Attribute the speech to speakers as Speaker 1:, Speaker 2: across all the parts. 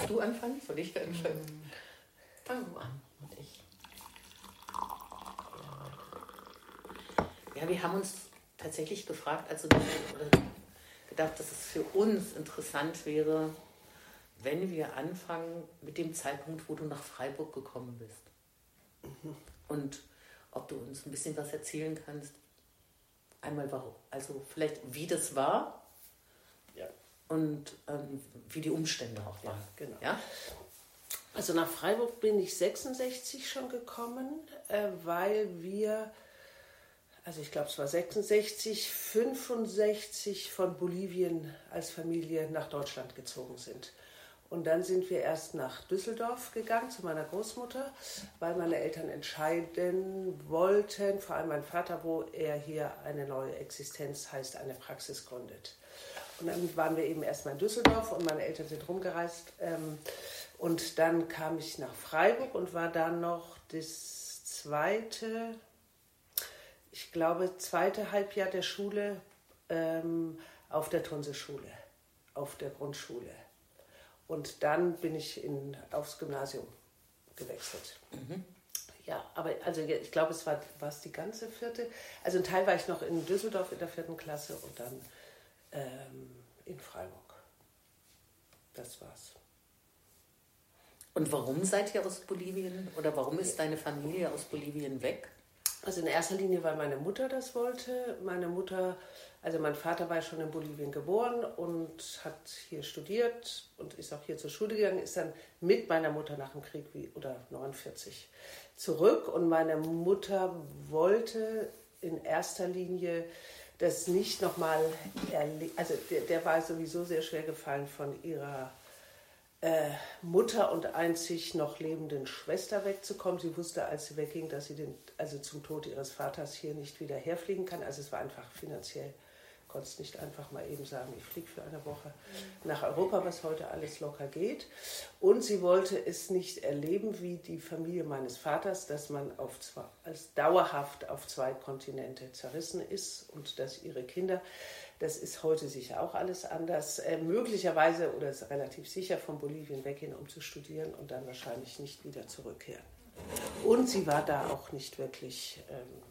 Speaker 1: du anfangen? Soll ich anfangen? Fang du an und ich. Ja, wir haben uns tatsächlich gefragt, also gedacht, dass es für uns interessant wäre, wenn wir anfangen mit dem Zeitpunkt, wo du nach Freiburg gekommen bist. Und ob du uns ein bisschen was erzählen kannst. Einmal warum, also vielleicht wie das war,
Speaker 2: ja,
Speaker 1: und wie die Umstände auch waren.
Speaker 2: Ja, genau.
Speaker 1: Ja?
Speaker 2: Also nach Freiburg bin ich 66 schon gekommen, weil wir, also ich glaube es war 66, 65 von Bolivien als Familie nach Deutschland gezogen sind. Und dann sind wir erst nach Düsseldorf gegangen zu meiner Großmutter, weil meine Eltern entscheiden wollten, vor allem mein Vater, wo er hier eine neue Existenz, heißt eine Praxis gründet. Und dann waren wir eben erstmal in Düsseldorf und meine Eltern sind rumgereist. Und dann kam ich nach Freiburg und war dann noch das zweite Halbjahr der Schule auf der Tunse-Schule, auf der Grundschule. Und dann bin ich aufs Gymnasium gewechselt. Ja, aber also ich glaube, es war die ganze vierte. Also ein Teil war ich noch in Düsseldorf in der 4. Klasse und dann in Freiburg. Das war's.
Speaker 1: Und warum seid ihr aus Bolivien oder warum ist deine Familie aus Bolivien weg?
Speaker 2: Also in erster Linie, weil meine Mutter das wollte. Also mein Vater war schon in Bolivien geboren und hat hier studiert und ist auch hier zur Schule gegangen, ist dann mit meiner Mutter nach dem Krieg, oder 49, zurück. Und meine Mutter wollte in erster Linie das nicht nochmal erleben. Also der war sowieso sehr schwer gefallen von ihrer Mutter und einzig noch lebenden Schwester wegzukommen. Sie wusste, als sie wegging, dass sie zum Tod ihres Vaters hier nicht wieder herfliegen kann. Also es war einfach finanziell, konnte es nicht einfach mal eben sagen, ich fliege für eine Woche nach Europa, was heute alles locker geht. Und sie wollte es nicht erleben, wie die Familie meines Vaters, dass man als dauerhaft auf 2 Kontinente zerrissen ist und dass ihre Kinder, das ist heute sicher auch alles anders, möglicherweise oder ist relativ sicher von Bolivien weggehen, um zu studieren und dann wahrscheinlich nicht wieder zurückkehren. Und sie war da auch nicht wirklich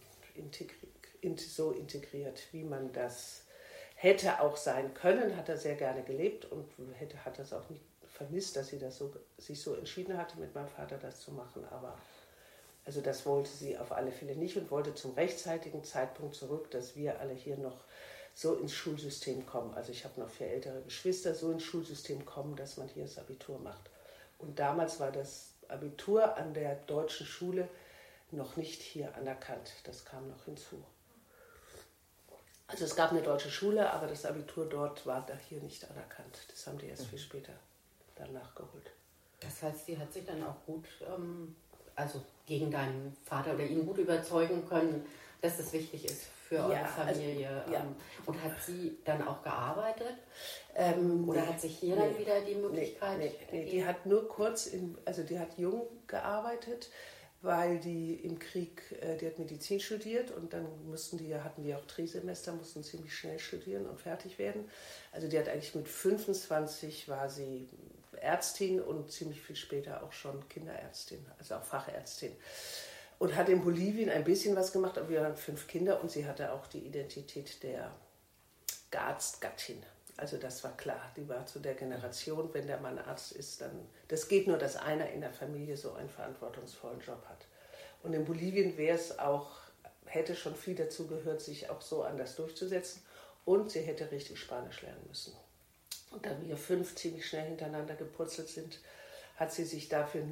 Speaker 2: so integriert, wie man das hätte auch sein können, hat er sehr gerne gelebt und hat das auch nicht vermisst, dass sie sich so entschieden hatte, mit meinem Vater das zu machen. Aber also das wollte sie auf alle Fälle nicht und wollte zum rechtzeitigen Zeitpunkt zurück, dass wir alle hier noch so ins Schulsystem kommen. Also ich habe noch 4 ältere Geschwister, so ins Schulsystem kommen, dass man hier das Abitur macht. Und damals war das Abitur an der deutschen Schule noch nicht hier anerkannt. Das kam noch hinzu. Also es gab eine deutsche Schule, aber das Abitur dort war da hier nicht anerkannt. Das haben die erst viel später dann nachgeholt.
Speaker 1: Das heißt, sie hat sich dann auch gut, also gegen deinen Vater oder ihn gut überzeugen können, dass das wichtig ist für eure Familie.
Speaker 2: Also, ja.
Speaker 1: Und hat sie dann auch gearbeitet? Oder hat sich hier dann wieder die Möglichkeit
Speaker 2: Nee, die hat nur kurz, die hat jung gearbeitet, weil die im Krieg, die hat Medizin studiert und dann hatten die auch Trisemester, mussten ziemlich schnell studieren und fertig werden. Also die hat eigentlich mit 25 war sie Ärztin und ziemlich viel später auch schon Kinderärztin, also auch Fachärztin. Und hat in Bolivien ein bisschen was gemacht, aber wir hatten 5 Kinder und sie hatte auch die Identität der Arztgattin. Also das war klar, die war zu der Generation, wenn der Mann Arzt ist, dann, das geht nur, dass einer in der Familie so einen verantwortungsvollen Job hat. Und in Bolivien hätte schon viel dazu gehört, sich auch so anders durchzusetzen und sie hätte richtig Spanisch lernen müssen. Und da wir 5 ziemlich schnell hintereinander gepurzelt sind, hat sie sich dafür